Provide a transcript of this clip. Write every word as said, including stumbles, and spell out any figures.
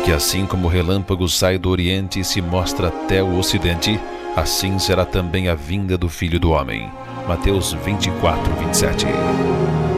Porque assim como o relâmpago sai do Oriente e se mostra até o Ocidente, assim será também a vinda do Filho do Homem. Mateus vinte e quatro, vinte e sete.